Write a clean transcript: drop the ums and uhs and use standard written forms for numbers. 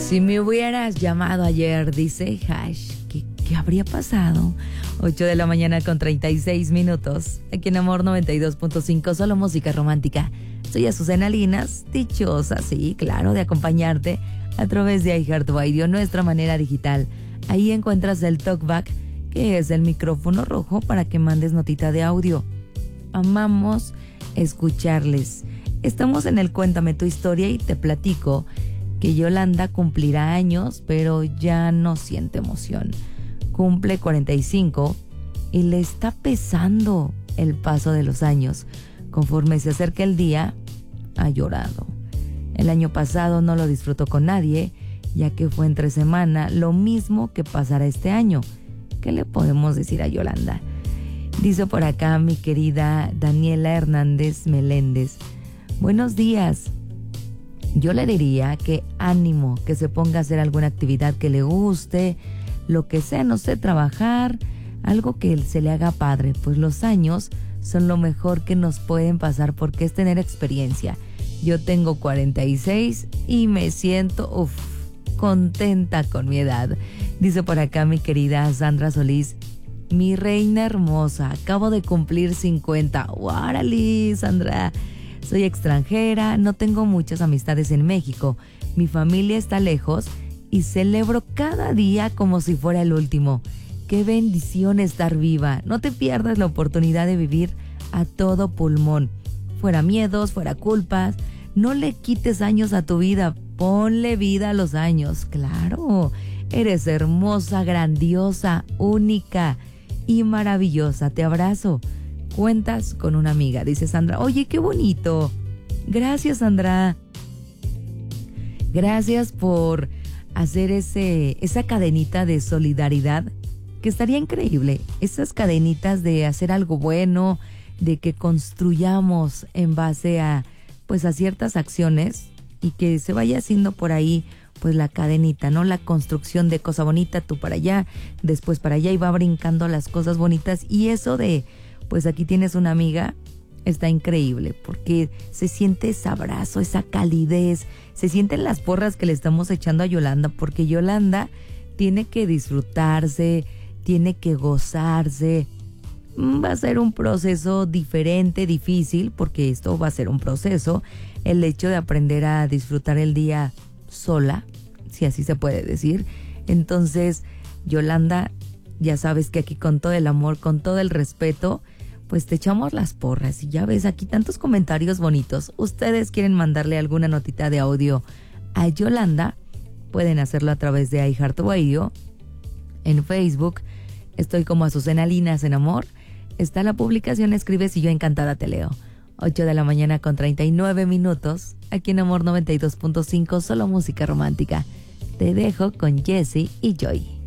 Si me hubieras llamado ayer, dice Hash, ¿qué habría pasado? 8 de la mañana con 36 minutos. Aquí en Amor 92.5, solo música romántica. Soy Azucena Linas, dichosa, sí, claro, de acompañarte a través de iHeartRadio, nuestra manera digital. Ahí encuentras el TalkBack, que es el micrófono rojo para que mandes notita de audio. Amamos escucharles. Estamos en el Cuéntame tu historia y te platico que Yolanda cumplirá años, pero ya no siente emoción. Cumple 45 y le está pesando el paso de los años. Conforme se acerca el día, ha llorado. El año pasado no lo disfrutó con nadie, ya que fue entre semana, lo mismo que pasará este año. ¿Qué le podemos decir a Yolanda? Dice por acá mi querida Daniela Hernández Meléndez. Buenos días. Yo le diría que ánimo, que se ponga a hacer alguna actividad que le guste, lo que sea, no sé, trabajar, algo que se le haga padre, pues los años son lo mejor que nos pueden pasar porque es tener experiencia. Yo tengo 46 y me siento contenta con mi edad. Dice por acá mi querida Sandra Solís, mi reina hermosa, acabo de cumplir 50. ¡Órale, Sandra! Soy extranjera, no tengo muchas amistades en México. Mi familia está lejos y celebro cada día como si fuera el último. ¡Qué bendición estar viva! No te pierdas la oportunidad de vivir a todo pulmón. Fuera miedos, fuera culpas. No le quites años a tu vida. Ponle vida a los años. ¡Claro! Eres hermosa, grandiosa, única y maravillosa. Te abrazo. Cuentas con una amiga, dice Sandra. Oye, qué bonito. Gracias, Sandra. Gracias por hacer esa cadenita de solidaridad, que estaría increíble. Esas cadenitas de hacer algo bueno, de que construyamos en base a ciertas acciones y que se vaya haciendo por ahí pues la cadenita, ¿no? La construcción de cosa bonita, tú para allá, después para allá, y va brincando las cosas bonitas. Y eso de pues aquí tienes una amiga, está increíble, porque se siente ese abrazo, esa calidez, se sienten las porras que le estamos echando a Yolanda, porque Yolanda tiene que disfrutarse, tiene que gozarse. Va a ser un proceso diferente, difícil, porque esto va a ser un proceso, el hecho de aprender a disfrutar el día sola, si así se puede decir. Entonces, Yolanda, ya sabes que aquí con todo el amor, con todo el respeto, pues te echamos las porras. Y ya ves aquí tantos comentarios bonitos. Ustedes quieren mandarle alguna notita de audio a Yolanda, pueden hacerlo a través de iHeartRadio. En Facebook estoy como Azucena Linas en Amor. Está la publicación, escribes y yo encantada te leo. 8 de la mañana con 39 minutos. Aquí en Amor 92.5, solo música romántica. Te dejo con Jessie y Joy.